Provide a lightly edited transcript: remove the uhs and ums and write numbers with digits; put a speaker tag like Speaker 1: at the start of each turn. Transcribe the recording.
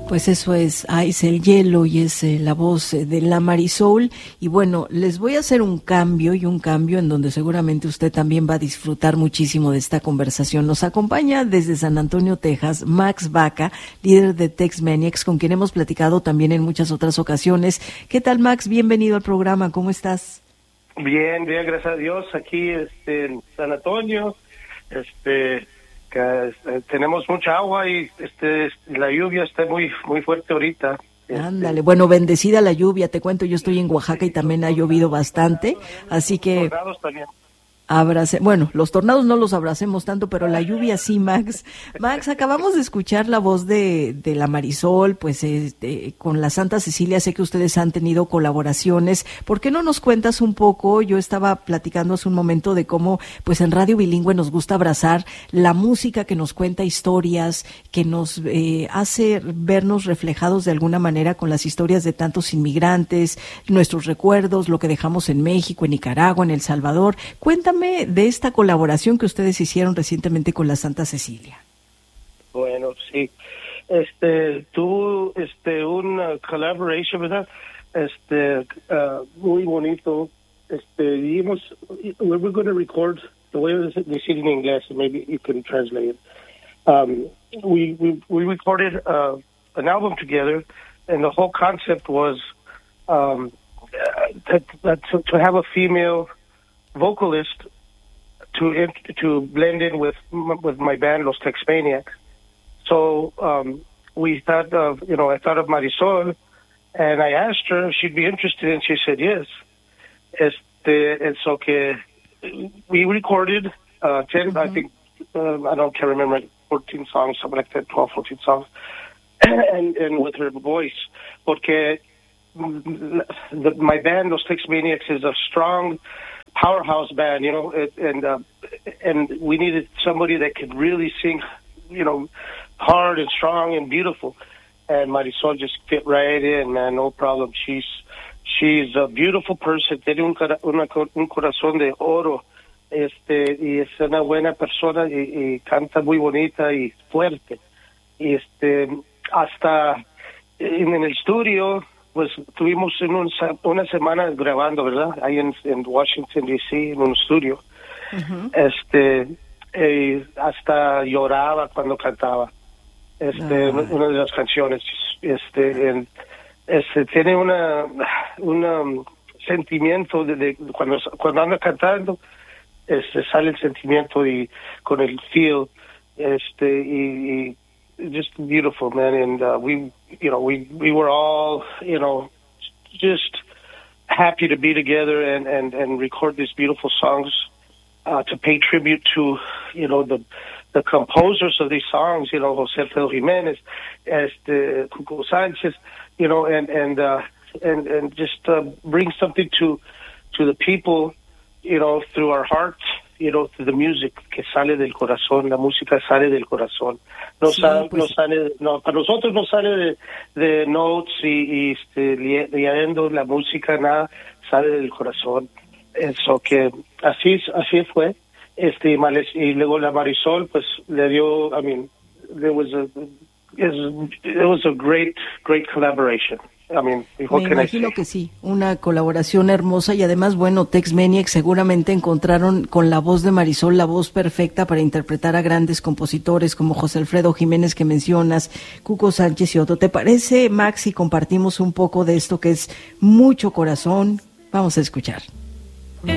Speaker 1: Pues eso es Ice el Hielo y es la voz de la Marisol. Y bueno, les voy a hacer un cambio en donde seguramente usted también va a disfrutar muchísimo de esta conversación. Nos acompaña desde San Antonio, Texas, Max Baca, líder de Tex Maniacs, con quien hemos platicado también en muchas otras ocasiones. ¿Qué tal, Max? Bienvenido al programa. ¿Cómo estás?
Speaker 2: Bien, gracias a Dios. Aquí en San Antonio, tenemos mucha agua y la lluvia está muy fuerte ahorita.
Speaker 1: Ándale, bueno, bendecida la lluvia, te cuento, yo estoy en Oaxaca y también ha llovido bastante, así que bueno, los tornados no los abracemos tanto, pero la lluvia sí, Max. Max, acabamos de escuchar la voz de la Marisol, pues con la Santa Cecilia, sé que ustedes han tenido colaboraciones. ¿Por qué no nos cuentas un poco? Yo estaba platicando hace un momento de cómo, pues en Radio Bilingüe nos gusta abrazar la música que nos cuenta historias, que nos hace vernos reflejados de alguna manera con las historias de tantos inmigrantes, nuestros recuerdos, lo que dejamos en México, en Nicaragua, en El Salvador. Cuéntame de esta colaboración que ustedes hicieron recientemente con la Santa Cecilia.
Speaker 2: Bueno, sí. Tuvo una collaboration, ¿verdad? Muy bonito. Dijimos, we're going to record, the way I decir en inglés, maybe you can translate it. We recorded an album together, and the whole concept was to have a female vocalist to blend in with my band, Los Tex Maniacs. So we thought of, I thought of Marisol, and I asked her if she'd be interested, and she said yes. And so we recorded 10, I think, can't remember, 14 songs, something like that, 12, 14 songs, and with her voice, porque my band, Los Tex Maniacs, is a strong powerhouse band, and we needed somebody that could really sing, hard and strong and beautiful. And Marisol just fit right in, man, no problem. She's a beautiful person, tiene un corazón de oro, y es una buena persona y canta muy bonita y fuerte. Y hasta en el estudio, pues tuvimos una semana grabando, ¿verdad? Ahí en Washington, D.C., en un estudio. Uh-huh. Hasta lloraba cuando cantaba una de las canciones. Tiene un sentimiento de cuando anda cantando, sale el sentimiento y con el feel, y just beautiful, man. And we were all, just happy to be together and record these beautiful songs, to pay tribute to, the composers of these songs, José Alfredo Jiménez, Cuco Sánchez, and just bring something to the people, through our hearts, through the music que sale del corazón, la música sale del corazón. Para nosotros no sale de notes y leyendo la música, nada, sale del corazón. Eso que así fue. Y luego la Marisol, pues le dio, it was a great collaboration. Me
Speaker 1: imagino que sí, una colaboración hermosa y además, bueno, Tex Maniacs seguramente encontraron con la voz de Marisol la voz perfecta para interpretar a grandes compositores como José Alfredo Jiménez que mencionas, Cuco Sánchez y otro. ¿Te parece, Max, si compartimos un poco de esto que es mucho corazón? Vamos a escuchar.